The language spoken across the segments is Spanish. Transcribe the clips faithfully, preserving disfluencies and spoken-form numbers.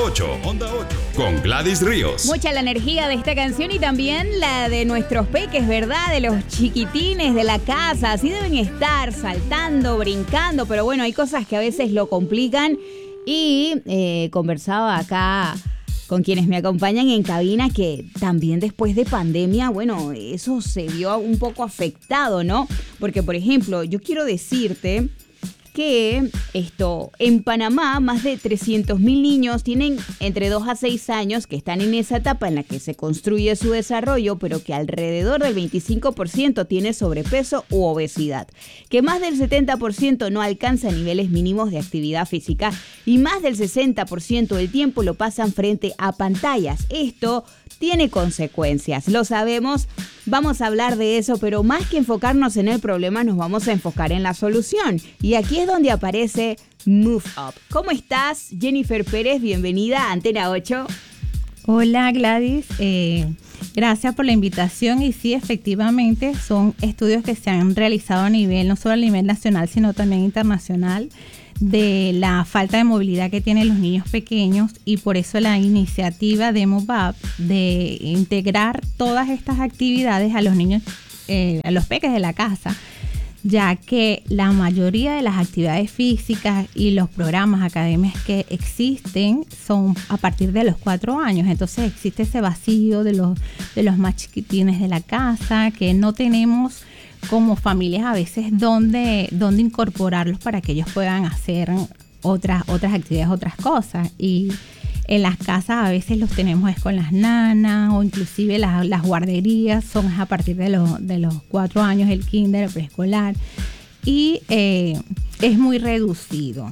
ocho, Onda ocho, con Gladys Ríos. Mucha la energía de esta canción y también la de nuestros peques, ¿verdad? De los chiquitines de la casa. Así deben estar, saltando, brincando. Pero bueno, hay cosas que a veces lo complican. Y eh, conversaba acá con quienes me acompañan en cabina que también después de pandemia, bueno, eso se vio un poco afectado, ¿no? Porque, por ejemplo, yo quiero decirte que esto, en Panamá, más de trescientos mil niños tienen entre dos a seis años que están en esa etapa en la que se construye su desarrollo, pero que alrededor del veinticinco por ciento tiene sobrepeso u obesidad, que más del setenta por ciento no alcanza niveles mínimos de actividad física y más del sesenta por ciento del tiempo lo pasan frente a pantallas. Esto tiene consecuencias, lo sabemos, vamos a hablar de eso, pero más que enfocarnos en el problema, nos vamos a enfocar en la solución. Y aquí es donde aparece Move Up. ¿Cómo estás, Jennifer Pérez? Bienvenida a Antena ocho. Hola, Gladys. Eh, gracias por la invitación. Y sí, efectivamente, son estudios que se han realizado a nivel, no solo a nivel nacional, sino también internacional, de la falta de movilidad que tienen los niños pequeños, y por eso la iniciativa de Move Up de integrar todas estas actividades a los niños, eh, a los peques de la casa, ya que la mayoría de las actividades físicas y los programas, academias que existen son a partir de los cuatro años. Entonces existe ese vacío de los, de los más chiquitines de la casa, que no tenemos como familias a veces donde, donde incorporarlos para que ellos puedan hacer otras, otras actividades, otras cosas. Y en las casas a veces los tenemos es con las nanas, o inclusive las, las guarderías son a partir de los, de los cuatro años, el kinder, el preescolar, y eh, es muy reducido.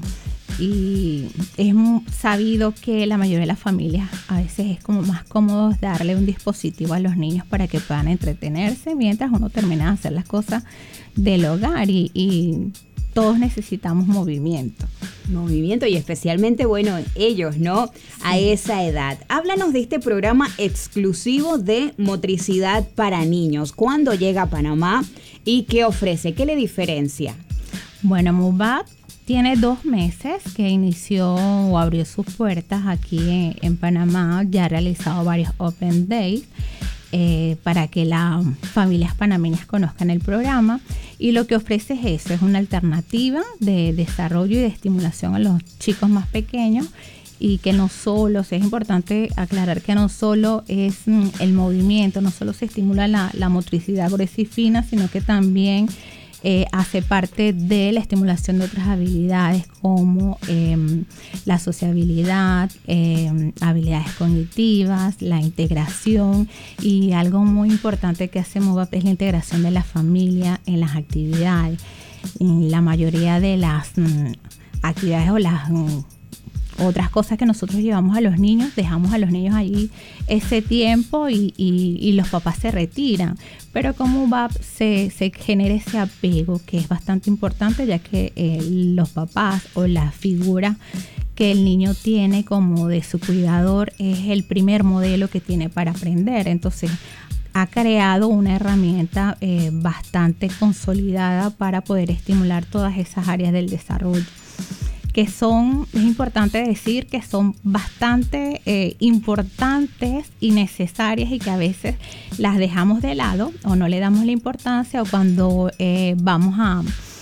Y es sabido que la mayoría de las familias a veces es como más cómodo darle un dispositivo a los niños para que puedan entretenerse mientras uno termina de hacer las cosas del hogar, y, y todos necesitamos movimiento. Movimiento, y especialmente, bueno, ellos, ¿no? Sí. A esa edad. Háblanos de este programa exclusivo de motricidad para niños. ¿Cuándo llega a Panamá y qué ofrece? ¿Qué le diferencia? Bueno, Move Up tiene dos meses que inició o abrió sus puertas aquí en, en Panamá. Ya ha realizado varios Open Days eh, para que las familias panameñas conozcan el programa. Y lo que ofrece es eso, es una alternativa de desarrollo y de estimulación a los chicos más pequeños. Y que no solo, es importante aclarar que no solo es mm, el movimiento, no solo se estimula la, la motricidad gruesa y fina, sino que también Eh, hace parte de la estimulación de otras habilidades como eh, la sociabilidad, eh, habilidades cognitivas, la integración, y algo muy importante que hace Move Up es la integración de la familia en las actividades. En la mayoría de las mm, actividades o las mm, otras cosas que nosotros llevamos a los niños, dejamos a los niños allí ese tiempo y, y, y los papás se retiran. Pero como va, se, se genera ese apego que es bastante importante, ya que eh, los papás o la figura que el niño tiene como de su cuidador es el primer modelo que tiene para aprender. Entonces ha creado una herramienta eh, bastante consolidada para poder estimular todas esas áreas del desarrollo, que son, es importante decir que son bastante eh, importantes y necesarias, y que a veces las dejamos de lado o no le damos la importancia, o cuando eh, vamos a,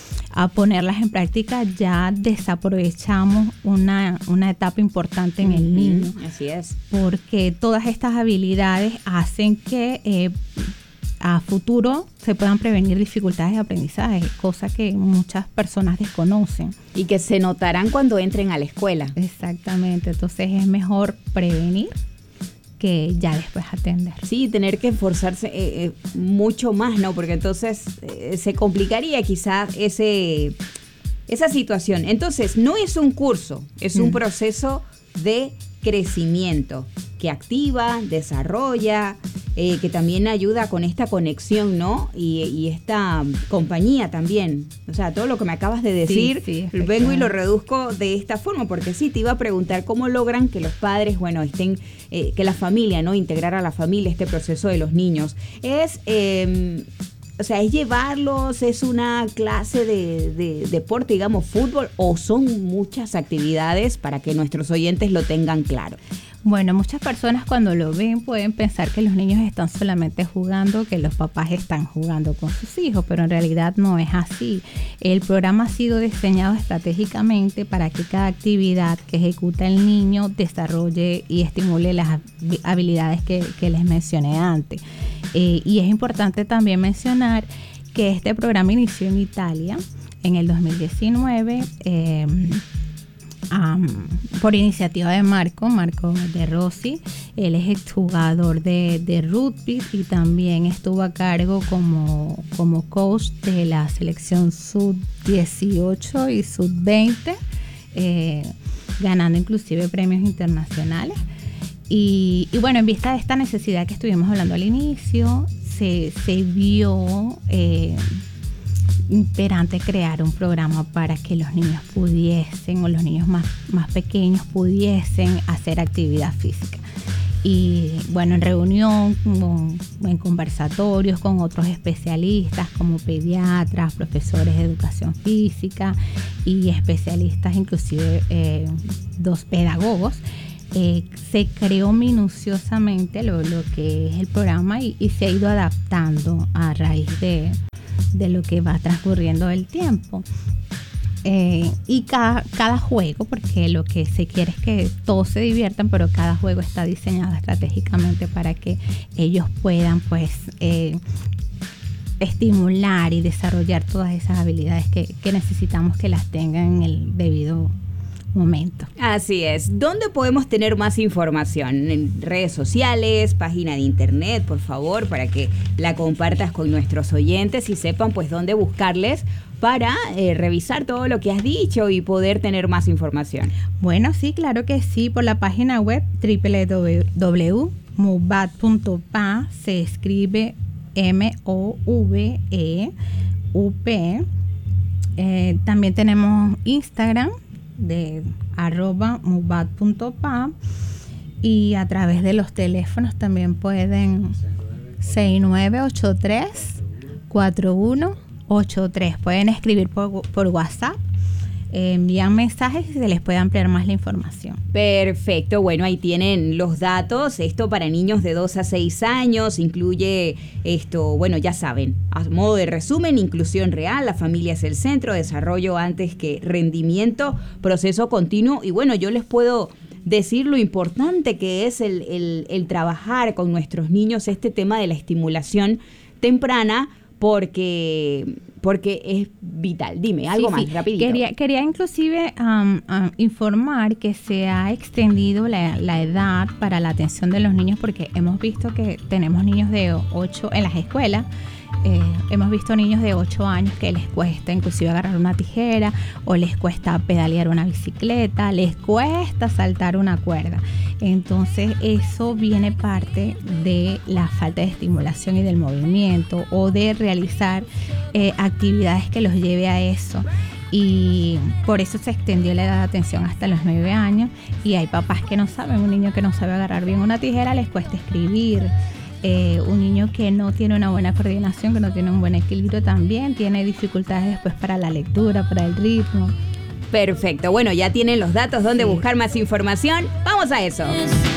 a ponerlas en práctica ya desaprovechamos una, una etapa importante en el uh-huh. niño. Así es. Porque todas estas habilidades hacen que eh, a futuro se puedan prevenir dificultades de aprendizaje, cosa que muchas personas desconocen. Y que se notarán cuando entren a la escuela. Exactamente, entonces es mejor prevenir que ya después atender. Sí, tener que esforzarse eh, eh, mucho más, ¿no? Porque entonces eh, se complicaría quizás ese, esa situación. Entonces, no es un curso, es un mm. proceso de crecimiento que activa, desarrolla, eh, que también ayuda con esta conexión, ¿no? Y, y esta compañía también. O sea, todo lo que me acabas de decir, sí, sí, vengo y lo reduzco de esta forma, porque sí, te iba a preguntar cómo logran que los padres, bueno, estén, eh, que la familia, ¿no? Integrar a la familia este proceso de los niños. Es... Eh, o sea, es llevarlos, es una clase de, de deporte, digamos, fútbol, o son muchas actividades para que nuestros oyentes lo tengan claro? Bueno, muchas personas cuando lo ven pueden pensar que los niños están solamente jugando, que los papás están jugando con sus hijos, pero en realidad no es así. El programa ha sido diseñado estratégicamente para que cada actividad que ejecuta el niño desarrolle y estimule las habilidades que, que les mencioné antes. Eh, y es importante también mencionar que este programa inició en Italia en el dos mil diecinueve. Eh, Um, por iniciativa de Marco, Marco De Rossi. Él es exjugador de, de rugby y también estuvo a cargo como, como coach de la selección sub dieciocho y sub veinte, eh, ganando inclusive premios internacionales. Y, y bueno, en vista de esta necesidad que estuvimos hablando al inicio, se, se vio eh, imperante crear un programa para que los niños pudiesen, o los niños más, más pequeños pudiesen hacer actividad física. Y bueno, en reunión, con, en conversatorios con otros especialistas como pediatras, profesores de educación física y especialistas, inclusive eh, dos pedagogos, eh, se creó minuciosamente lo, lo que es el programa y, y se ha ido adaptando a raíz de de lo que va transcurriendo el tiempo. Eh, y cada, cada juego, porque lo que se quiere es que todos se diviertan, pero cada juego está diseñado estratégicamente para que ellos puedan pues eh, estimular y desarrollar todas esas habilidades que, que necesitamos que las tengan en el debido momento. Así es. ¿Dónde podemos tener más información? En redes sociales, página de internet, por favor, para que la compartas con nuestros oyentes y sepan pues dónde buscarles para eh, revisar todo lo que has dicho y poder tener más información. Bueno, sí, claro que sí, por la página web doble u doble u doble u punto mubat punto p a, se escribe M O V E U P. Eh, también tenemos Instagram de arroba mubat punto p a, y a través de los teléfonos también pueden seis nueve ocho tres cuatro uno ocho tres, pueden escribir por, por WhatsApp, eh, envían mensajes y se les puede ampliar más la información. Perfecto, bueno, ahí tienen los datos. Esto para niños de dos a seis años, incluye esto, bueno, ya saben, a modo de resumen, inclusión real, la familia es el centro, desarrollo antes que rendimiento, proceso continuo. Y bueno, yo les puedo decir lo importante que es el, el, el trabajar con nuestros niños este tema de la estimulación temprana, porque porque es vital. Dime, algo sí, más, sí. rapidito. Quería, quería inclusive um, um, informar que se ha extendido la, la edad para la atención de los niños, porque hemos visto que tenemos niños de ocho en las escuelas. Eh, hemos visto niños de ocho años que les cuesta inclusive agarrar una tijera, o les cuesta pedalear una bicicleta, les cuesta saltar una cuerda. Entonces eso viene parte de la falta de estimulación y del movimiento, o de realizar eh, actividades que los lleve a eso. Y por eso se extendió la edad de atención hasta los nueve años. Y hay papás que no saben, un niño que no sabe agarrar bien una tijera les cuesta escribir. Eh, un niño que no tiene una buena coordinación, que no tiene un buen equilibrio, también tiene dificultades después para la lectura, para el ritmo. Perfecto, bueno, ya tienen los datos donde sí. buscar más información. Vamos a eso.